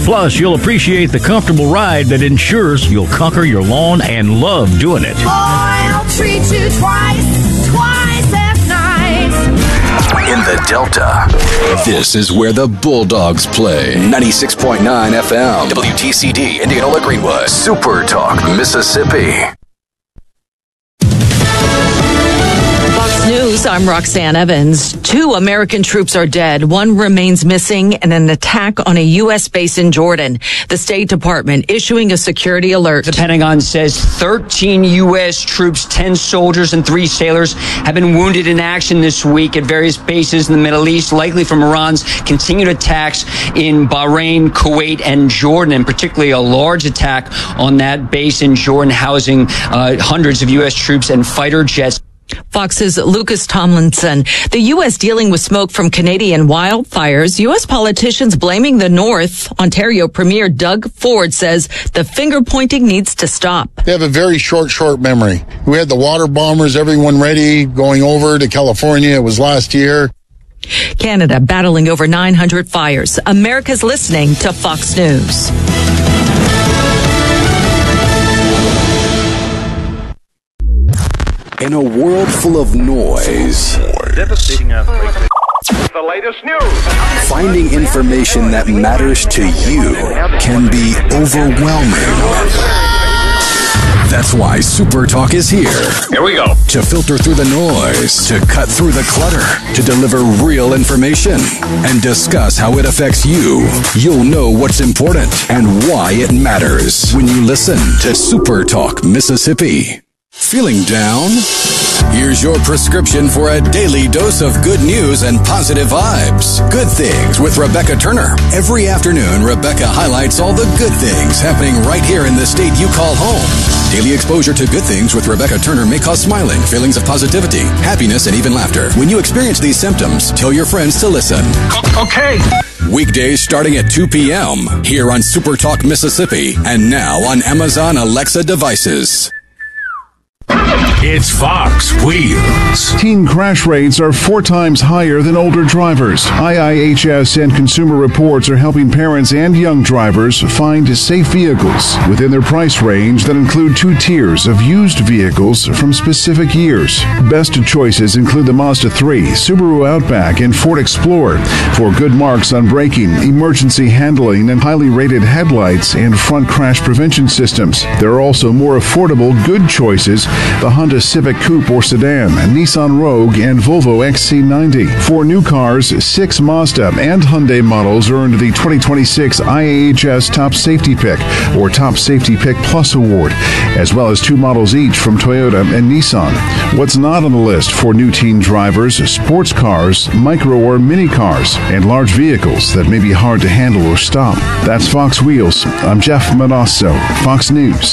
Plus, you'll appreciate the comfortable ride that ensures you'll conquer your lawn and love doing it. Boy, I'll treat you twice as nice. In the Delta, this is where the Bulldogs play. 96.9 FM, WTCD, Indianola Greenwood, Super Talk, Mississippi. News, I'm Roxanne Evans. 2 American troops are dead. 1 remains missing in an attack on a U.S. base in Jordan. The State Department issuing a security alert. The Pentagon says 13 U.S. troops, 10 soldiers, and 3 sailors have been wounded in action this week at various bases in the Middle East, likely from Iran's continued attacks in Bahrain, Kuwait, and Jordan, and particularly a large attack on that base in Jordan, housing hundreds of U.S. troops and fighter jets. Fox's Lucas Tomlinson. The U.S. dealing with smoke from Canadian wildfires. U.S. politicians blaming the North. Ontario Premier Doug Ford says the finger-pointing needs to stop. They have a very short memory. We had the water bombers, everyone ready, going over to California. It was last year. Canada battling over 900 fires. America's listening to Fox News. In a world full of noise, devastating earthquake. The latest news. Finding information that matters to you can be overwhelming. That's why Super Talk is here. Here we go. To filter through the noise, to cut through the clutter, to deliver real information, and discuss how it affects you. You'll know what's important and why it matters when you listen to Super Talk Mississippi. Feeling down? Here's your prescription for a daily dose of good news and positive vibes. Good Things with Rebecca Turner. Every afternoon, Rebecca highlights all the good things happening right here in the state you call home. Daily exposure to Good Things with Rebecca Turner may cause smiling, feelings of positivity, happiness, and even laughter. When you experience these symptoms, tell your friends to listen. Okay. Weekdays starting at 2 p.m. here on Super Talk Mississippi and now on Amazon Alexa devices. It's Fox Wheels. Teen crash rates are 4 times higher than older drivers. IIHS and Consumer Reports are helping parents and young drivers find safe vehicles within their price range that include 2 tiers of used vehicles from specific years. Best choices include the Mazda 3, Subaru Outback, and Ford Explorer for good marks on braking, emergency handling, and highly rated headlights and front crash prevention systems. There are also more affordable, good choices, the Honda Civic Coupe or Sedan, Nissan Rogue, and Volvo XC90. For new cars, 6 Mazda and Hyundai models earned the 2026 IIHS Top Safety Pick or Top Safety Pick Plus Award, as well as 2 models each from Toyota and Nissan. What's not on the list for new teen drivers? Sports cars, micro or mini cars, and large vehicles that may be hard to handle or stop. That's Fox Wheels. I'm Jeff Manasso, Fox News.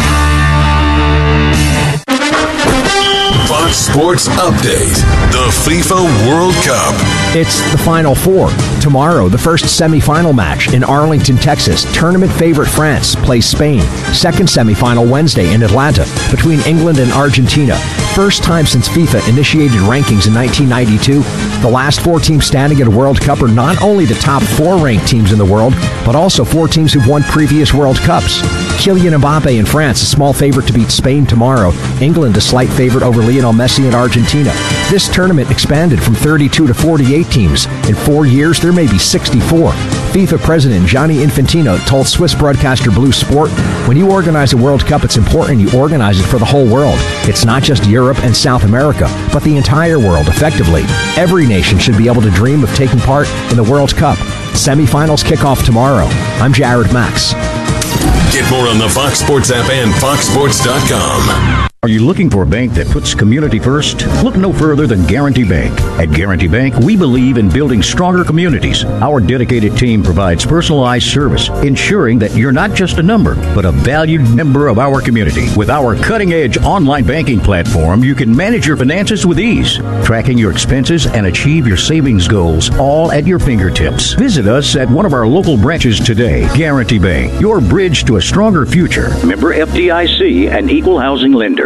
Fox Sports Update. The FIFA World Cup. It's the Final Four. Tomorrow, the first semifinal match in Arlington, Texas. Tournament favorite France plays Spain. Second semifinal Wednesday in Atlanta between England and Argentina. First time since FIFA initiated rankings in 1992. The last 4 teams standing at a World Cup are not only the top 4 ranked teams in the world, but also 4 teams who've won previous World Cups. Kylian Mbappe in France, a small favorite to beat Spain tomorrow. England, a slight favorite over Lionel Messi and Argentina. This tournament expanded from 32 to 48 teams. In 4 years, there may be 64. FIFA President Gianni Infantino told Swiss broadcaster Blue Sport, "When you organize a World Cup, it's important you organize it for the whole world. It's not just Europe and South America, but the entire world, effectively. Every nation should be able to dream of taking part in the World Cup." Semifinals kick off tomorrow. I'm Jared Max. Get more on the Fox Sports app and foxsports.com. Are you looking for a bank that puts community first? Look no further than Guarantee Bank. At Guarantee Bank, we believe in building stronger communities. Our dedicated team provides personalized service, ensuring that you're not just a number, but a valued member of our community. With our cutting-edge online banking platform, you can manage your finances with ease, tracking your expenses and achieve your savings goals, all at your fingertips. Visit us at one of our local branches today. Guarantee Bank, your bridge to a stronger future. Member FDIC and equal housing lender.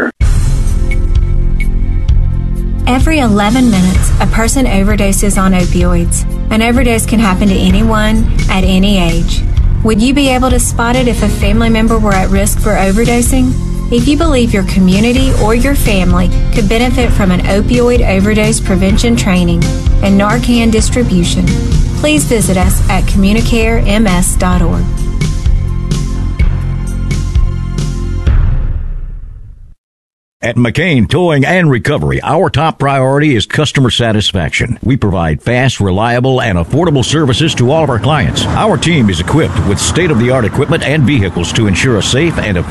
Every 11 minutes, a person overdoses on opioids. An overdose can happen to anyone at any age. Would you be able to spot it if a family member were at risk for overdosing? If you believe your community or your family could benefit from an opioid overdose prevention training and Narcan distribution, please visit us at communicarems.org. At McCain Towing and Recovery, our top priority is customer satisfaction. We provide fast, reliable, and affordable services to all of our clients. Our team is equipped with state-of-the-art equipment and vehicles to ensure a safe and